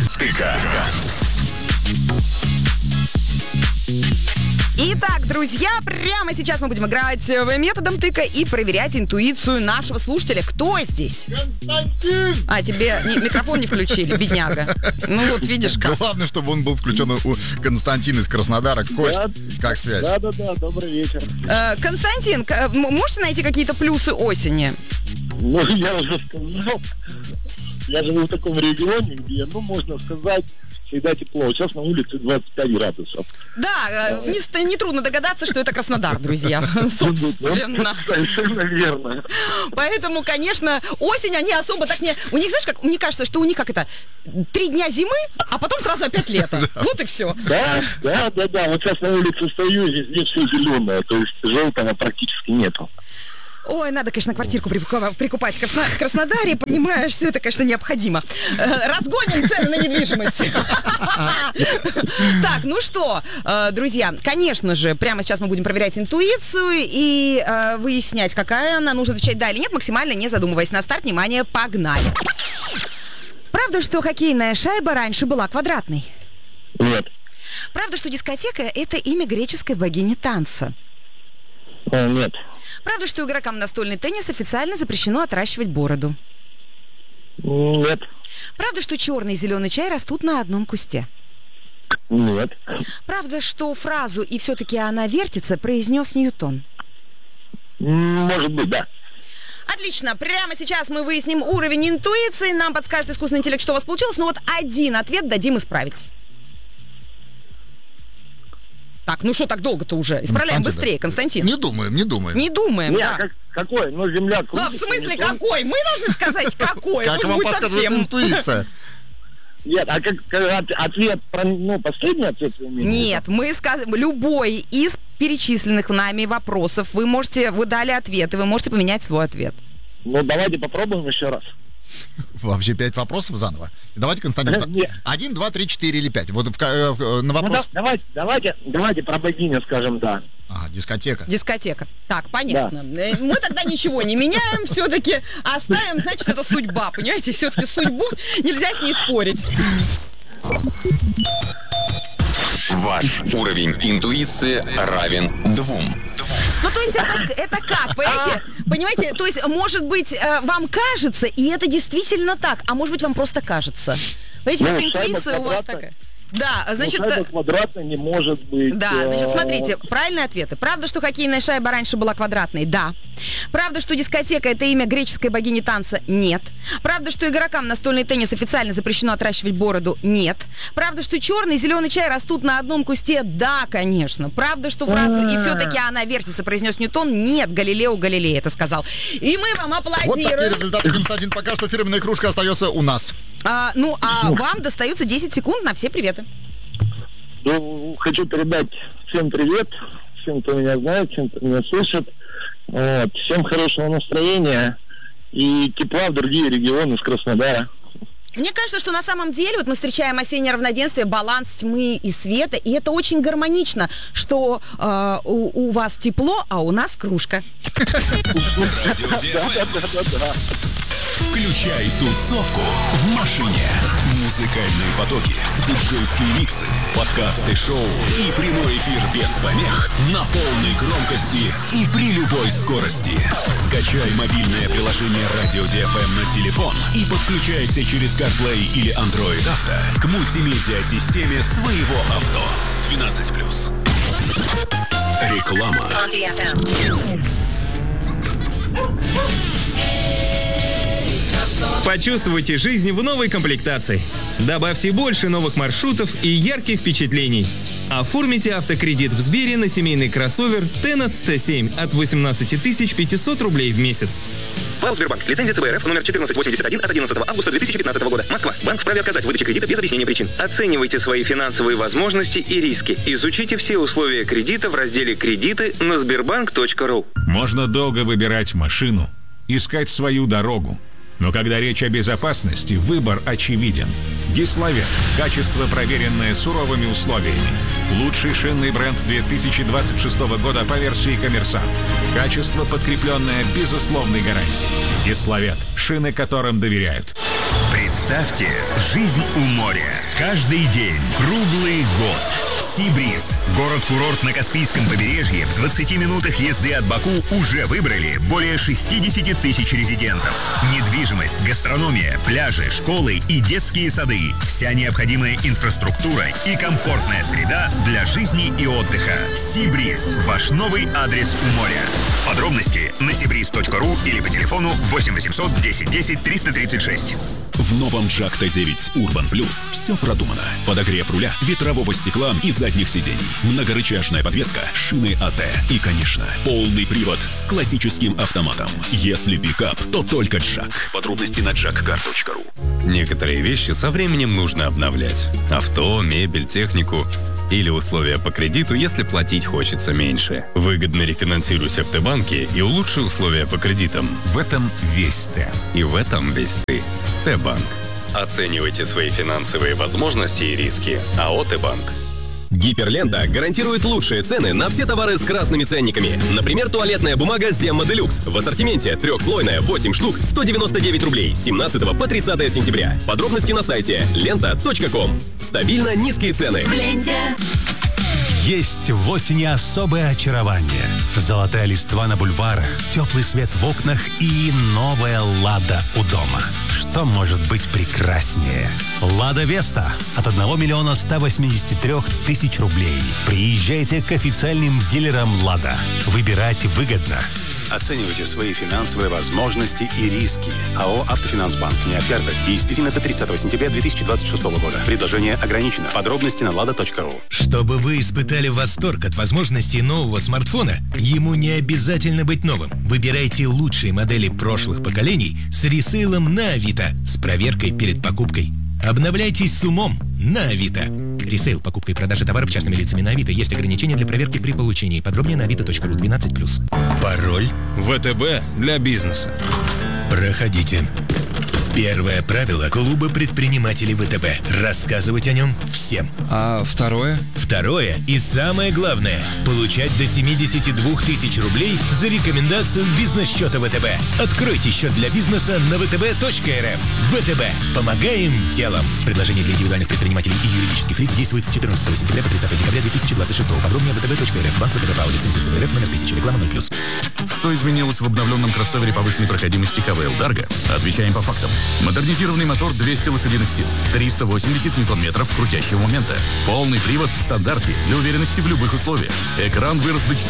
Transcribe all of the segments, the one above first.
Тыка. Итак, друзья, прямо сейчас мы будем играть методом тыка и проверять интуицию нашего слушателя. Кто здесь? Константин! А, тебе микрофон не включили, бедняга. Ну вот, видишь как. Главное, чтобы он был включен у Константина из Краснодара. Кость, как связь? Да, добрый вечер. Константин, можете найти какие-то плюсы осени? Ну, я уже сказал, я живу в таком регионе, где, можно сказать, всегда тепло. Сейчас на улице 25 градусов. Да, нетрудно догадаться, что это Краснодар, друзья. Собственно. Совершенно верно. Поэтому, конечно, осень они особо так не... У них, знаешь, как мне кажется, что у них 3 дня зимы, а потом сразу опять лето. Вот и все. Да. Вот сейчас на улице стою, здесь все зеленое, то есть желтого практически нету. Ой, надо, конечно, квартирку прикупать в Краснодаре, понимаешь, все это, конечно, необходимо. Разгоним цены на недвижимость. Так, ну что, друзья, конечно же, прямо сейчас мы будем проверять интуицию и выяснять, какая она, нужно отвечать да или нет, максимально не задумываясь. На старт, внимание, погнали. Правда, что хоккейная шайба раньше была квадратной? Нет. Правда, что дискотека – это имя греческой богини танца? Нет. Правда, что игрокам настольный теннис официально запрещено отращивать бороду? Нет. Правда, что черный и зеленый чай растут на одном кусте? Нет. Правда, что фразу «и все-таки она вертится» произнес Ньютон? Может быть, да. Отлично. Прямо сейчас мы выясним уровень интуиции. Нам подскажет искусственный интеллект, что у вас получилось. Но вот один ответ дадим исправить. Так, ну что так долго-то уже? Исправляем быстрее, Константин. Не думаем. Не думаем, Нет, да. какой? Земля крутится. В смысле какой? Мы должны сказать какой. Как вам подсказывает интуиция? Нет, а как ответ, последний ответ вы имеете? Нет, мы сказали, любой из перечисленных нами вопросов, вы дали ответ, и вы можете поменять свой ответ. Ну, давайте попробуем еще раз. Вообще 5 вопросов заново. Давайте, Константин, 1, 2, 3, 4 или 5. Вот на вопрос... Давайте про богиню скажем «да». Дискотека. Дискотека. Так, понятно. Да. Мы тогда ничего не меняем, все-таки оставим, значит, это судьба, понимаете? Все-таки судьбу нельзя с ней спорить. Ваш уровень интуиции равен 2. Ну, то есть это как, понимаете? То есть, может быть, вам кажется, и это действительно так, а может быть, вам просто кажется. Понимаете, вот интуиция у вас такая. Да, значит... шайба квадратная не может быть... Да, значит, смотрите, правильные ответы. Правда, что хоккейная шайба раньше была квадратной? Да. Правда, что дискотека – это имя греческой богини танца? Нет. Правда, что игрокам настольный теннис официально запрещено отращивать бороду? Нет. Правда, что черный и зеленый чай растут на одном кусте? Да, конечно. Правда, что фразу «и все-таки она вертится» произнес Ньютон? Нет, Галилео Галилей это сказал. И мы вам аплодируем. Вот такие результаты, Константин. Пока что фирменная кружка остается у нас. Вам достаются 10 секунд на все приветы. Ну, хочу передать всем привет, всем, кто меня знает, всем, кто меня слышит. Вот. Всем хорошего настроения и тепла в другие регионы с Краснодара. Мне кажется, что на самом деле вот мы встречаем осеннее равноденствие, баланс тьмы и света, и это очень гармонично, что у вас тепло, а у нас кружка. Включай тусовку в машине. Музыкальные потоки, диджейские миксы, подкасты, шоу и прямой эфир без помех на полной громкости и при любой скорости. Скачай мобильное приложение Radio DFM на телефон и подключайся через CarPlay или Android Auto к мультимедиа-системе своего авто. 12+. Реклама. Почувствуйте жизнь в новой комплектации. Добавьте больше новых маршрутов и ярких впечатлений. Оформите автокредит в Сбере на семейный кроссовер Tenat T7 от 18 500 рублей в месяц. ПАО «Сбербанк». Лицензия ЦБ РФ номер 1481 от 11 августа 2015 года. Москва. Банк вправе отказать в выдаче кредита без объяснения причин. Оценивайте свои финансовые возможности и риски. Изучите все условия кредита в разделе «Кредиты» на sberbank.ru. Можно долго выбирать машину, искать свою дорогу. Но когда речь о безопасности, выбор очевиден. Гиславет. Качество, проверенное суровыми условиями. Лучший шинный бренд 2026 года по версии «Коммерсант». Качество, подкрепленное безусловной гарантией. Гиславет. Шины, которым доверяют. Представьте, жизнь у моря. Каждый день, круглый год. Сибриз. Город-курорт на Каспийском побережье в 20 минутах езды от Баку уже выбрали более 60 тысяч резидентов. Недвижимость, гастрономия, пляжи, школы и детские сады. Вся необходимая инфраструктура и комфортная среда для жизни и отдыха. Сибриз. Ваш новый адрес у моря. Подробности на сибриз.ру или по телефону 8 800 10 10 336. В новом Джак Т9 Urban Plus все продумано. Подогрев руля, ветрового стекла и задних сидений, многорычажная подвеска, шины АТ и, конечно, полный привод с классическим автоматом. Если пикап, то только Джак. Подробности на jackcar.ru. Некоторые вещи со временем нужно обновлять. Авто, мебель, технику. Или условия по кредиту, если платить хочется меньше. Выгодно рефинансируйся в Т-банке и улучши условия по кредитам. В этом весь Т. И в этом весь ты. Т-банк. Оценивайте свои финансовые возможности и риски. АО «Т-банк». Гиперлента гарантирует лучшие цены на все товары с красными ценниками. Например, туалетная бумага Zemma Deluxe в ассортименте трехслойная 8 штук 199 рублей с 17 по 30 сентября. Подробности на сайте lenta.com. Стабильно низкие цены. В ленте. Есть в осени особое очарование. Золотая листва на бульварах, теплый свет в окнах и новая «Лада» у дома. Что может быть прекраснее? «Лада Веста» от 1 миллиона 183 тысяч рублей. Приезжайте к официальным дилерам «Лада». Выбирать выгодно. Оценивайте свои финансовые возможности и риски. АО «Автофинансбанк». Не оферта. Действительно до 30 сентября 2026 года. Предложение ограничено. Подробности на lada.ru. Чтобы вы испытали восторг от возможностей нового смартфона, ему не обязательно быть новым. Выбирайте лучшие модели прошлых поколений с ресейлом на Авито с проверкой перед покупкой. Обновляйтесь с умом на Авито. Ресейл, покупка и продажа товаров частными лицами на Авито. Есть ограничения для проверки при получении. Подробнее на avito.ru 12+. Пароль. ВТБ для бизнеса. Проходите. Первое правило клуба предпринимателей ВТБ. Рассказывать о нем всем. А второе? Второе и самое главное – получать до 72 тысяч рублей за рекомендацию бизнес-счета ВТБ. Откройте счет для бизнеса на vtb.rf. ВТБ. Помогаем делом. Предложение для индивидуальных предпринимателей и юридических лиц действует с 14 сентября по 30 декабря 2026. Подробнее vtb.rf. Банк ВТБ ПАО. Лицензия ЦБРФ номер 1000. Реклама 0+. Что изменилось в обновленном кроссовере повышенной проходимости ХВЛ Дарго? Отвечаем по фактам. Модернизированный мотор 200 лошадиных сил, 380 ньютон-метров крутящего момента, полный привод в стандарте для уверенности в любых условиях. Экран вырос до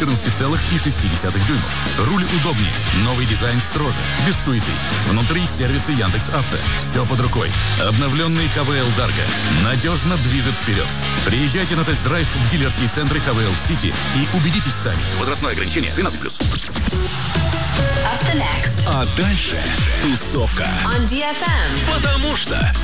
14,6 дюймов. Руль удобнее, новый дизайн строже, без суеты. Внутри сервисы Яндекс.Авто. Все под рукой. Обновленный ХВЛ Дарго надежно движет вперед. Приезжайте на тест-драйв в дилерские центры ХВЛ Сити и убедитесь сами. Возрастное ограничение 13+. А дальше тусовка. On DFM. Потому что